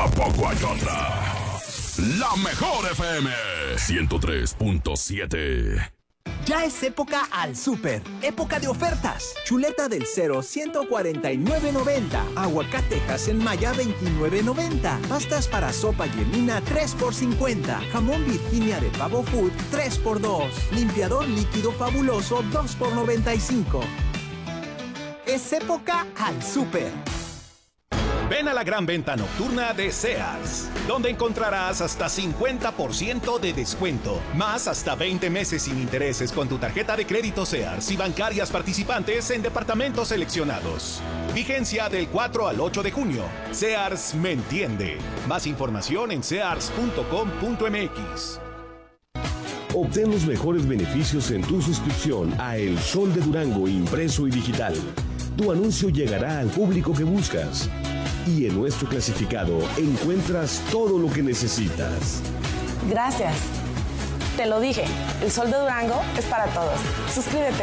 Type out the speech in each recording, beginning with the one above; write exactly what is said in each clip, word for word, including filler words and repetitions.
tampoco hay otra. La mejor F M ciento tres punto siete. Ya es época al súper, época de ofertas. Chuleta del cero, ciento cuarenta y nueve noventa. Aguacatejas en Maya, veintinueve noventa. Pastas para sopa Yemina, tres por cincuenta. Jamón Virginia de Pavo Food, tres por dos. Limpiador líquido fabuloso, dos por noventa y cinco. Es época al súper. Ven a la gran venta nocturna de Sears, donde encontrarás hasta cincuenta por ciento de descuento, más hasta veinte meses sin intereses con tu tarjeta de crédito Sears y bancarias participantes en departamentos seleccionados. Vigencia del cuatro al ocho de junio. Sears me entiende. Más información en sears punto com punto m x. Obtén los mejores beneficios en tu suscripción a El Sol de Durango impreso y digital. Tu anuncio llegará al público que buscas. Y en nuestro clasificado encuentras todo lo que necesitas. Gracias. Te lo dije, El Sol de Durango es para todos. Suscríbete.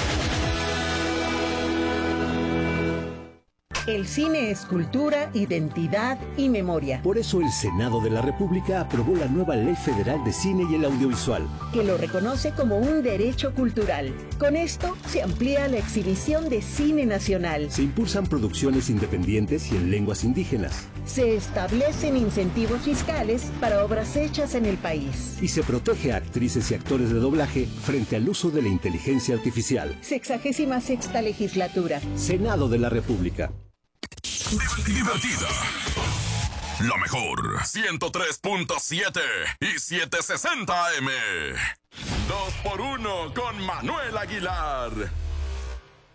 El cine es cultura, identidad y memoria. Por eso el Senado de la República aprobó la nueva Ley Federal de Cine y el Audiovisual, que lo reconoce como un derecho cultural. Con esto se amplía la exhibición de cine nacional. Se impulsan producciones independientes y en lenguas indígenas. Se establecen incentivos fiscales para obras hechas en el país. Y se protege a actrices y actores de doblaje frente al uso de la inteligencia artificial. Sexagésima sexta legislatura. Senado de la República. Divertida. La mejor ciento tres punto siete y setecientos sesenta A M. Dos por uno con Manuel Aguilar.